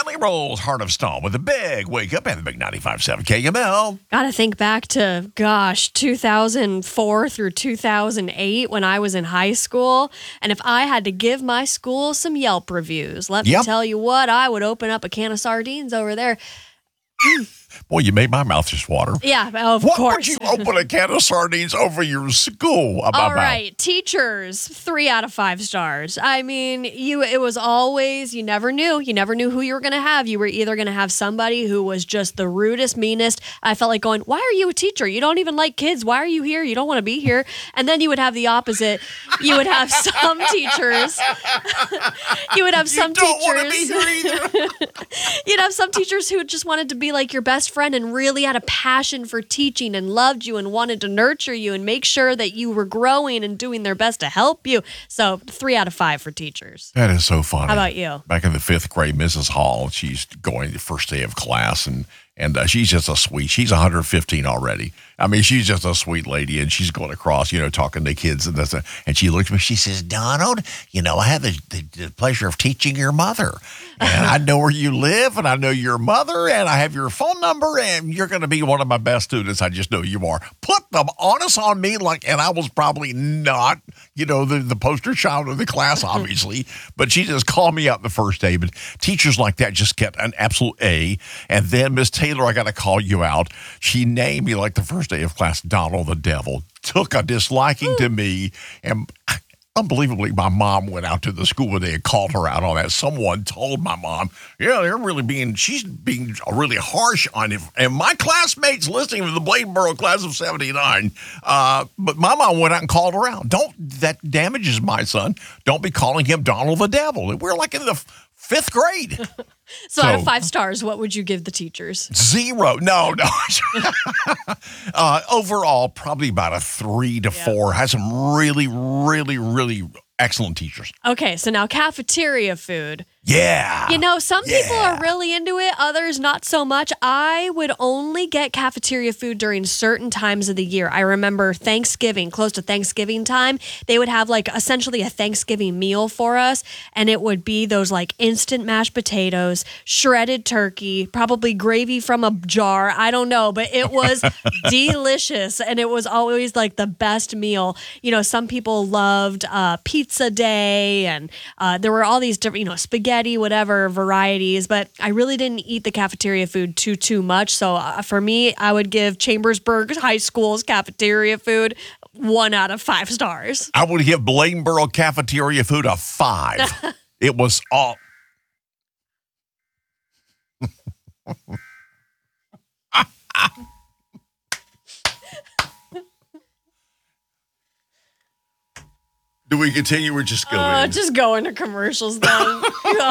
Kelly Rolls, Heart of Stone with a big wake up and the big 95.7 KML. Gotta think back to, 2004 through 2008 when I was in high school. And if I had to give my school some Yelp reviews, let me tell you what, I would open up a can of sardines over there. Boy, you made my mouth just water. Yeah, of what course. Would you open a can of sardines over your school? All right, teachers, 3 out of 5 stars. I mean, it was always, you never knew who you were going to have. You were either going to have somebody who was just the rudest, meanest. I felt like going, why are you a teacher? You don't even like kids. Why are you here? You don't want to be here. And then you would have the opposite. You would have some teachers. You would have some teachers. You don't want to be here either. You'd have some teachers who just wanted to be like your best friend and really had a passion for teaching and loved you and wanted to nurture you and make sure that you were growing and doing their best to help you. So 3 out of 5 for teachers. That is so funny. How about you? Back in the 5th grade, Mrs. Hall, she's going the first day of class, and she's just a sweet. She's 115 already. I mean, she's just a sweet lady, and she's going across, talking to kids, and she looks at me. She says, "Donald, I have the pleasure of teaching your mother, and I know where you live, and I know your mother, and I have your phone number, and you're going to be one of my best students. I just know you are." Put the onus on me, and I was probably not, the poster child of the class, obviously, but she just called me out the first day. But teachers like that just get an absolute A, and then Miss Taylor, I got to call you out. She named me like the first day of class, Donald the Devil. Took a disliking to me, and unbelievably, my mom went out to the school one day and called her out on that. Someone told my mom, she's being really harsh on it. And my classmates listening to the Bladenboro class of 79, but my mom went out and called her out. That damages my son. Don't be calling him Donald the Devil. We're like in the 5th grade. So out of 5 stars, what would you give the teachers? 0. No. Overall, probably about a 3 to 4. Has some really, really, really excellent teachers. Okay, so now cafeteria food. Yeah. Some people are really into it, others not so much. I would only get cafeteria food during certain times of the year. I remember Thanksgiving, close to Thanksgiving time, they would have essentially a Thanksgiving meal for us, and it would be those instant mashed potatoes, shredded turkey, probably gravy from a jar. I don't know, but it was delicious, and it was always the best meal. Some people loved pizza day, and there were all these different, spaghetti, whatever varieties, but I really didn't eat the cafeteria food too much. So for me, I would give Chambersburg High School's cafeteria food 1 out of 5 stars. I would give Bladenboro cafeteria food a 5. It was all. Do we continue or just go in? Just go into commercials then.